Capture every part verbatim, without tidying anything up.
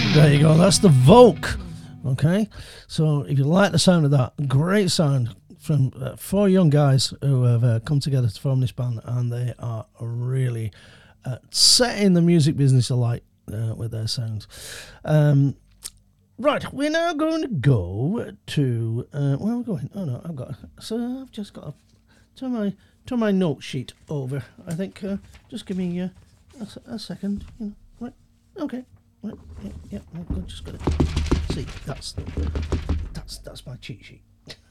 There you go. That's the Volk. Okay. So if you like the sound of that, great sound from uh, four young guys who have uh, come together to form this band, and they are really uh, setting the music business alight uh, with their sounds. Um, right. We're now going to go to uh, where are we going? Oh no, I've got. So I've just got to turn my turn my note sheet over. I think. Uh, just give me uh, a, a second. You know. Right. Okay. Right, yeah, yeah, I'm just gonna see. That's that's that's my cheat sheet.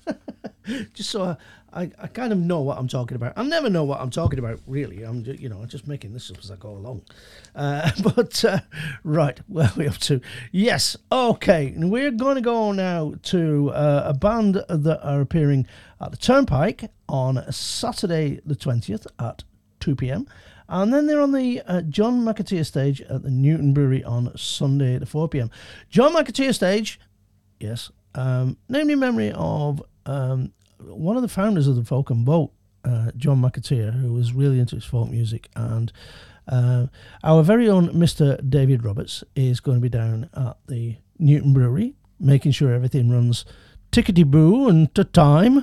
Just so I, I, I kind of know what I'm talking about. I never know what I'm talking about, really. I'm just, you know, I'm just making this up as I go along. Uh, but uh, right, where are we up to? Yes, okay. We're going to go now to uh, a band that are appearing at the Turnpike on Saturday the twentieth at two p.m. And then they're on the uh, John McAteer stage at the Newton Brewery on Sunday at four p.m. John McAteer stage, yes, um, named in memory of um, one of the founders of the Folk and Boat, uh, John McAteer, who was really into his folk music. And uh, our very own Mister David Roberts is going to be down at the Newton Brewery, making sure everything runs tickety-boo and to time.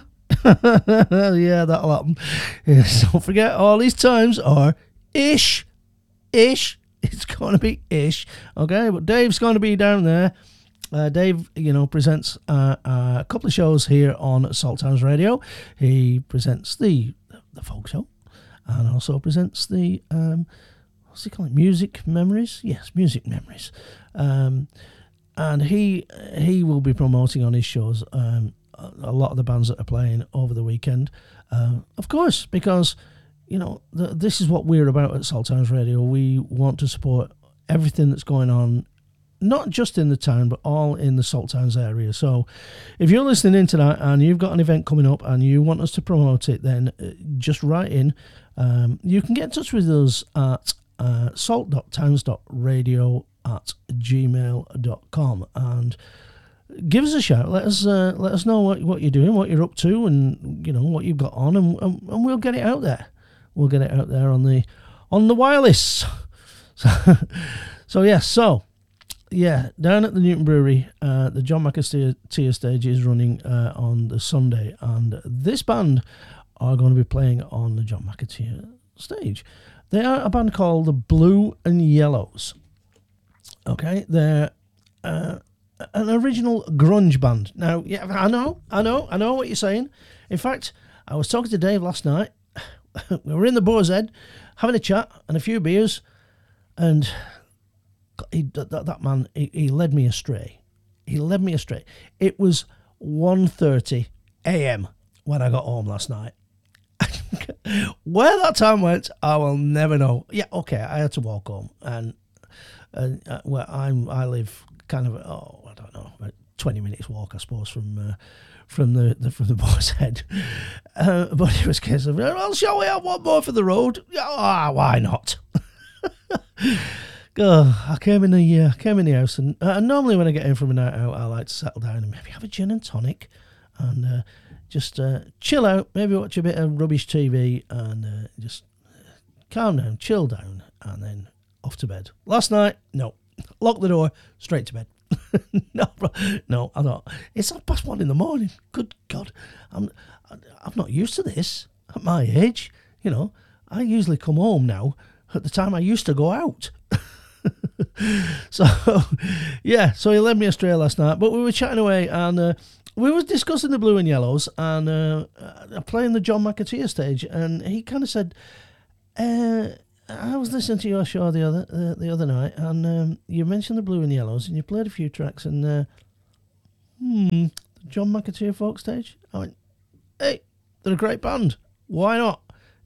Yeah, that'll happen. Yes, don't forget, all these times are ish, ish. It's going to be ish, okay? But Dave's going to be down there. Uh, Dave, you know, presents uh, uh, a couple of shows here on Salt Towns Radio. He presents the the folk show, and also presents the um, what's he called? Music Memories. Yes, Music Memories. Um, and he he will be promoting on his shows um, a, a lot of the bands that are playing over the weekend. Uh, of course, because you know, the, this is what we're about at Salt Towns Radio. We want to support everything that's going on, not just in the town, but all in the Salt Towns area. So if you're listening in tonight and you've got an event coming up and you want us to promote it, then uh, just write in. Um, you can get in touch with us at uh, salt dot towns dot radio at gmail dot com and give us a shout. Let us uh, let us know what, what you're doing, what you're up to, and you know what you've got on, and, and, and we'll get it out there. We'll get it out there on the on the wireless. So, so yeah, so yeah, down at the Newton Brewery, uh, the John McAteer stage is running uh, on the Sunday, and this band are going to be playing on the John McAteer stage. They are a band called the Blue and Yellows. Okay, they're uh, an original grunge band. Now, yeah, I know, I know, I know what you're saying. In fact, I was talking to Dave last night. We were in the Boar's Head having a chat and a few beers, and he, that, that man, he, he led me astray. He led me astray. It was one thirty a.m. when I got home last night. Where that time went, I will never know. Yeah, okay, I had to walk home, and and uh, where I'm, I live kind of, oh, I don't know, about twenty minutes walk, I suppose, from uh, from the, the from the Boar's Head. Uh, but it was a case of, well, shall we have one more for the road? Ah, oh, why not? Oh, I came in the uh, came in the house, and uh, normally when I get in from a night out, I like to settle down and maybe have a gin and tonic, and uh, just uh, chill out, maybe watch a bit of rubbish T V, and uh, just calm down, chill down, and then off to bed. Last night, no, lock the door, straight to bed. no, no, I don't. It's half past one in the morning. Good God, I'm I'm not used to this at my age. You know, I usually come home now at the time I used to go out. So, yeah, so he led me astray last night, but we were chatting away, and uh, we were discussing the Blue and Yellows, and uh, uh, playing the John McAteer stage, and he kind of said, uh, I was listening to your show the other uh, the other night, and um, you mentioned the Blue and Yellows, and you played a few tracks, and uh, hmm, John McAteer folk stage. I went, hey, they're a great band. Why not?